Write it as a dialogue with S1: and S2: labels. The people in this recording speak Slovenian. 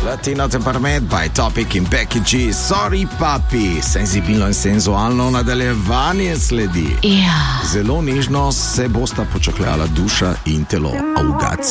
S1: Latino temperament by Topic in Becky G. Sorry papi, senzibilno in senzualno nadaljevanje sledi.
S2: Ja.
S1: Zelo nežno se bosta počakljala duša in telo. Augac.